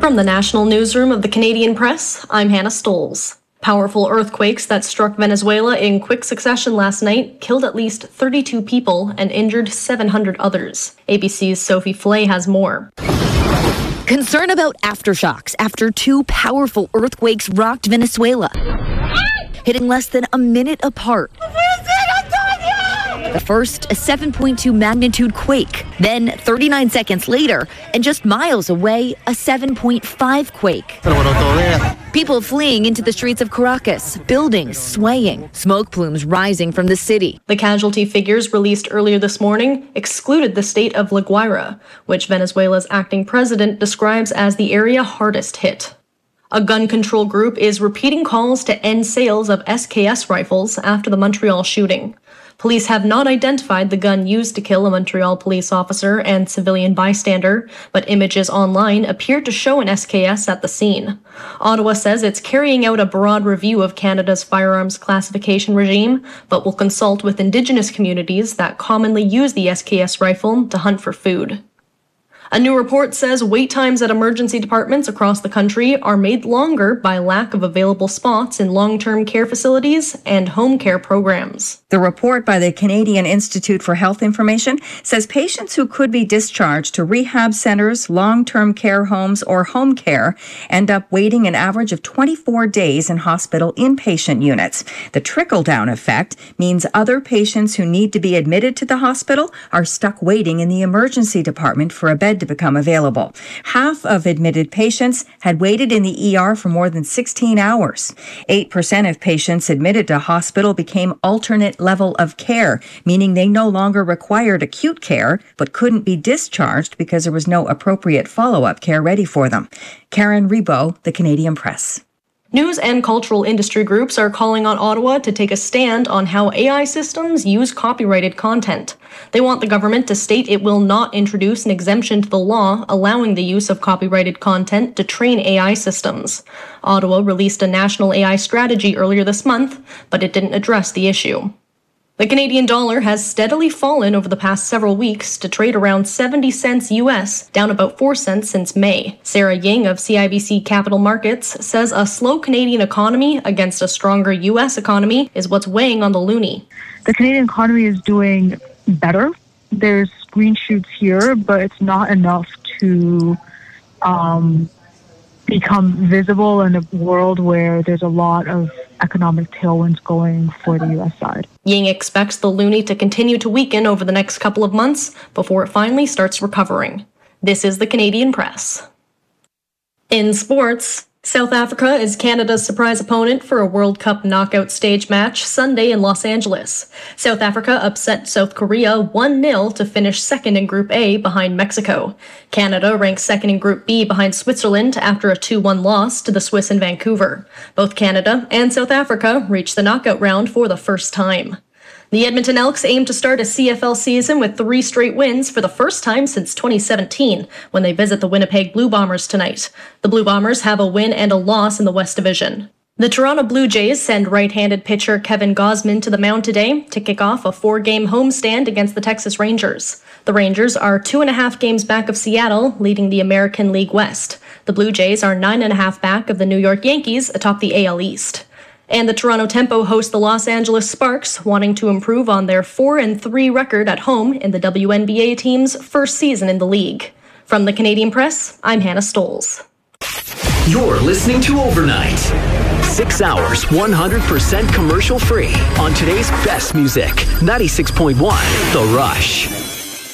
From the National Newsroom of the Canadian Press, I'm Hannah Stoles. Powerful earthquakes that struck Venezuela in quick succession last night killed at least 32 people and injured 700 others. ABC's Sophie Flay has more. Concern about aftershocks after two powerful earthquakes rocked Venezuela, hitting less than a minute apart. The first, a 7.2 magnitude quake. Then, 39 seconds later, and just miles away, a 7.5 quake. People fleeing into the streets of Caracas, buildings swaying, smoke plumes rising from the city. The casualty figures released earlier this morning excluded the state of La Guaira, which Venezuela's acting president describes as the area hardest hit. A gun control group is repeating calls to end sales of SKS rifles after the Montreal shooting. Police have not identified the gun used to kill a Montreal police officer and civilian bystander, but images online appear to show an SKS at the scene. Ottawa says it's carrying out a broad review of Canada's firearms classification regime, but will consult with Indigenous communities that commonly use the SKS rifle to hunt for food. A new report says wait times at emergency departments across the country are made longer by lack of available spots in long-term care facilities and home care programs. The report by the Canadian Institute for Health Information says patients who could be discharged to rehab centers, long-term care homes, or home care end up waiting an average of 24 days in hospital inpatient units. The trickle-down effect means other patients who need to be admitted to the hospital are stuck waiting in the emergency department for a bed to become available. Half of admitted patients had waited in the ER for more than 16 hours. 8% of patients admitted to hospital became alternate level of care, meaning they no longer required acute care but couldn't be discharged because there was no appropriate follow-up care ready for them. Karen Rebo, The Canadian Press. News and cultural industry groups are calling on Ottawa to take a stand on how AI systems use copyrighted content. They want the government to state it will not introduce an exemption to the law allowing the use of copyrighted content to train AI systems. Ottawa released a national AI strategy earlier this month, but it didn't address the issue. The Canadian dollar has steadily fallen over the past several weeks to trade around 70 cents US, down about 4 cents since May. Sarah Ying of CIBC Capital Markets says a slow Canadian economy against a stronger US economy is what's weighing on the loonie. The Canadian economy is doing better. There's green shoots here, but it's not enough to become visible in a world where there's a lot of economic tailwinds going for the U.S. side. Ying expects the loonie to continue to weaken over the next couple of months before it finally starts recovering. This is the Canadian Press. In sports, South Africa is Canada's surprise opponent for a World Cup knockout stage match Sunday in Los Angeles. South Africa upset South Korea 1-0 to finish second in Group A behind Mexico. Canada ranks second in Group B behind Switzerland after a 2-1 loss to the Swiss in Vancouver. Both Canada and South Africa reached the knockout round for the first time. The Edmonton Elks aim to start a CFL season with 3 straight wins for the first time since 2017, when they visit the Winnipeg Blue Bombers tonight. The Blue Bombers have a win and a loss in the West Division. The Toronto Blue Jays send right-handed pitcher Kevin Gausman to the mound today to kick off a 4-game homestand against the Texas Rangers. The Rangers are 2.5 games back of Seattle, leading the American League West. The Blue Jays are 9.5 back of the New York Yankees atop the AL East. And the Toronto Tempo host the Los Angeles Sparks, wanting to improve on their 4-3 record at home in the WNBA team's first season in the league. From the Canadian Press, I'm Hannah Stoles. You're listening to Overnight. 6 hours, 100% commercial free on today's best music. 96.1 The Rush.